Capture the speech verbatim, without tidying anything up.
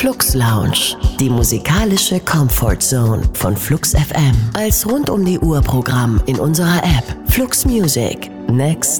Flux Lounge, die musikalische Comfort Zone von Flux F M. Als rund um die Uhr Programm in unserer App Flux Music. Next